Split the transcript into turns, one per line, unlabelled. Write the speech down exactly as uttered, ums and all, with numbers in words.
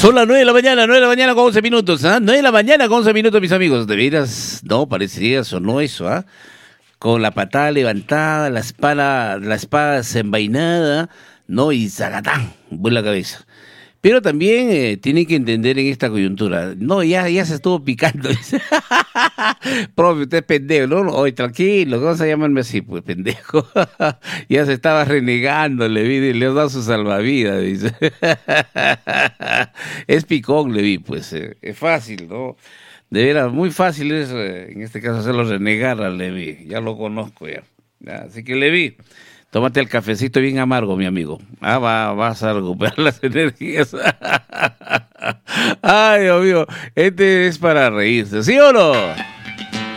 Son las nueve de la mañana, nueve de la mañana con once minutos, ¿ah? nueve de la mañana con once minutos, mis amigos. De veras, no, parecía, sonó eso, ¿ah? Con la patada levantada, la espada, la espada desenvainada, ¿no? Y zagatán, vuela la cabeza. Pero también eh, tienen que entender en esta coyuntura. No, ya, ya se estuvo picando. Profe, usted es pendejo, ¿no? Oye, tranquilo, ¿cómo se llamarme así? Pues pendejo. Ya se estaba renegando, le vi, le has dado su salvavidas, dice. Es picón, le vi, pues. Eh, es fácil, ¿no? De veras, muy fácil es, eh, en este caso, hacerlo renegar a Levi. Ya lo conozco ya. ya. Así que Levi, tómate el cafecito bien amargo, mi amigo. Ah, va, vas a recuperar las energías. Ay, Dios mío, este es para reírse, ¿sí o no?